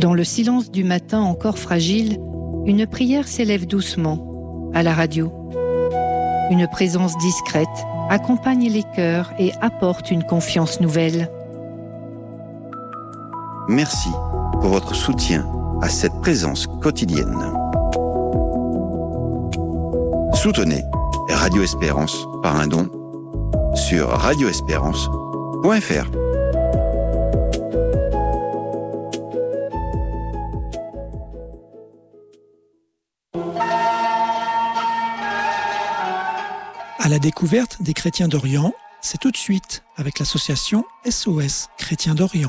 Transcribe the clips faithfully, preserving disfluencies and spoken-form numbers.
Dans le silence du matin encore fragile, une prière s'élève doucement à la radio. Une présence discrète accompagne les cœurs et apporte une confiance nouvelle. Merci pour votre soutien à cette présence quotidienne. Soutenez Radio Espérance par un don sur radio espérance point f r. À la découverte des chrétiens d'Orient, c'est tout de suite avec l'association S O S Chrétiens d'Orient.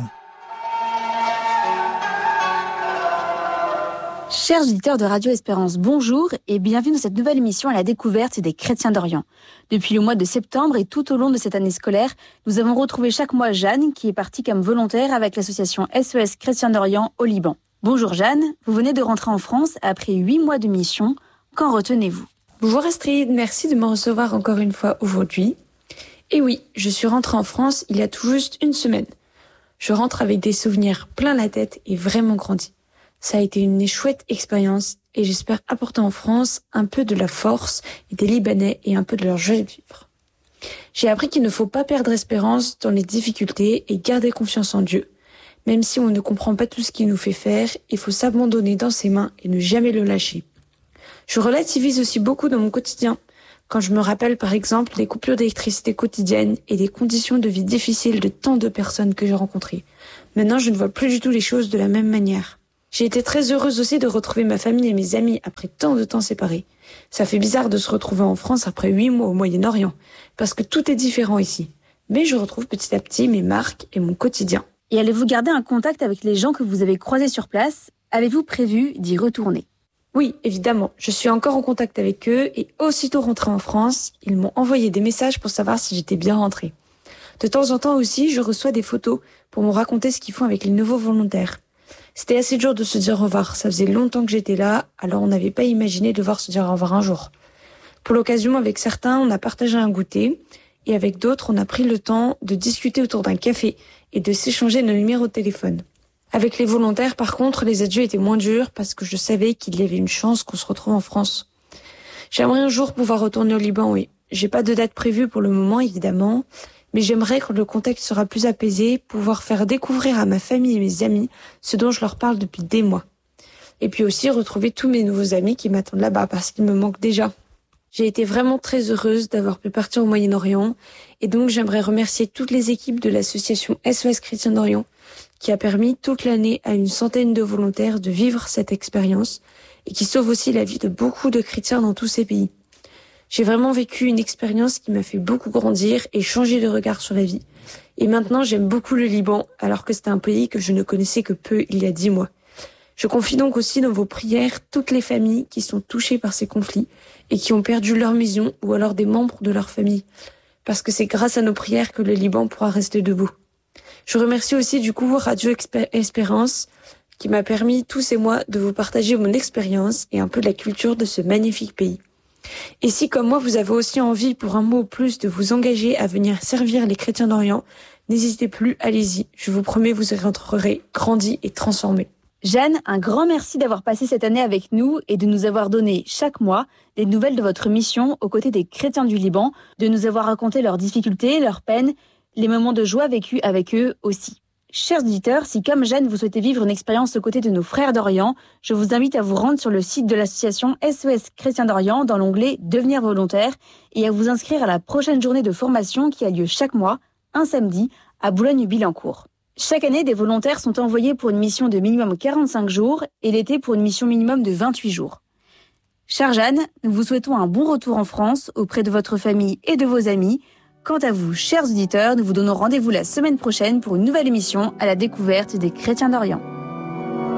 Chers auditeurs de Radio Espérance, bonjour et bienvenue dans cette nouvelle émission à la découverte des chrétiens d'Orient. Depuis le mois de septembre et tout au long de cette année scolaire, nous avons retrouvé chaque mois Jeanne qui est partie comme volontaire avec l'association S O S Chrétiens d'Orient au Liban. Bonjour Jeanne, vous venez de rentrer en France après huit mois de mission. Qu'en retenez-vous ? Bonjour Astrid, merci de me recevoir encore une fois aujourd'hui. Et oui, je suis rentrée en France il y a tout juste une semaine. Je rentre avec des souvenirs plein la tête et vraiment grandis. Ça a été une chouette expérience et j'espère apporter en France un peu de la force des Libanais et un peu de leur joie de vivre. J'ai appris qu'il ne faut pas perdre espérance dans les difficultés et garder confiance en Dieu. Même si on ne comprend pas tout ce qu'il nous fait faire, il faut s'abandonner dans ses mains et ne jamais le lâcher. Je relativise aussi beaucoup dans mon quotidien, quand je me rappelle par exemple des coupures d'électricité quotidiennes et des conditions de vie difficiles de tant de personnes que j'ai rencontrées. Maintenant, je ne vois plus du tout les choses de la même manière. J'ai été très heureuse aussi de retrouver ma famille et mes amis après tant de temps séparés. Ça fait bizarre de se retrouver en France après huit mois au Moyen-Orient, parce que tout est différent ici. Mais je retrouve petit à petit mes marques et mon quotidien. Et allez-vous garder un contact avec les gens que vous avez croisés sur place ? Avez-vous prévu d'y retourner ? Oui, évidemment. Je suis encore en contact avec eux et aussitôt rentrée en France, ils m'ont envoyé des messages pour savoir si j'étais bien rentrée. De temps en temps aussi, je reçois des photos pour me raconter ce qu'ils font avec les nouveaux volontaires. C'était assez dur de se dire au revoir. Ça faisait longtemps que j'étais là, alors on n'avait pas imaginé devoir se dire au revoir un jour. Pour l'occasion, avec certains, on a partagé un goûter et avec d'autres, on a pris le temps de discuter autour d'un café et de s'échanger nos numéros de téléphone. Avec les volontaires, par contre, les adieux étaient moins durs parce que je savais qu'il y avait une chance qu'on se retrouve en France. J'aimerais un jour pouvoir retourner au Liban, oui. J'ai pas de date prévue pour le moment, évidemment, mais j'aimerais, quand le contexte sera plus apaisé, pouvoir faire découvrir à ma famille et mes amis ce dont je leur parle depuis des mois. Et puis aussi retrouver tous mes nouveaux amis qui m'attendent là-bas parce qu'ils me manquent déjà. J'ai été vraiment très heureuse d'avoir pu partir au Moyen-Orient et donc j'aimerais remercier toutes les équipes de l'association S O S Chrétiens d'Orient qui a permis toute l'année à une centaine de volontaires de vivre cette expérience et qui sauve aussi la vie de beaucoup de chrétiens dans tous ces pays. J'ai vraiment vécu une expérience qui m'a fait beaucoup grandir et changer de regard sur la vie. Et maintenant, j'aime beaucoup le Liban, alors que c'était un pays que je ne connaissais que peu il y a dix mois. Je confie donc aussi dans vos prières toutes les familles qui sont touchées par ces conflits et qui ont perdu leur maison ou alors des membres de leur famille. Parce que c'est grâce à nos prières que le Liban pourra rester debout. Je remercie aussi du coup Radio Espérance qui m'a permis tous ces mois de vous partager mon expérience et un peu de la culture de ce magnifique pays. Et si comme moi vous avez aussi envie pour un mot ou plus de vous engager à venir servir les chrétiens d'Orient, n'hésitez plus, allez-y. Je vous promets, vous y rentrerez grandi et transformé. Jeanne, un grand merci d'avoir passé cette année avec nous et de nous avoir donné chaque mois des nouvelles de votre mission aux côtés des chrétiens du Liban, de nous avoir raconté leurs difficultés, leurs peines, les moments de joie vécus avec eux aussi. Chers auditeurs, si comme Jeanne, vous souhaitez vivre une expérience aux côtés de nos frères d'Orient, je vous invite à vous rendre sur le site de l'association S O S Chrétiens d'Orient dans l'onglet « Devenir volontaire » et à vous inscrire à la prochaine journée de formation qui a lieu chaque mois, un samedi, à Boulogne-Billancourt. Chaque année, des volontaires sont envoyés pour une mission de minimum quarante-cinq jours et l'été pour une mission minimum de vingt-huit jours. Chère Jeanne, nous vous souhaitons un bon retour en France auprès de votre famille et de vos amis. Quant à vous, chers auditeurs, nous vous donnons rendez-vous la semaine prochaine pour une nouvelle émission à la découverte des chrétiens d'Orient.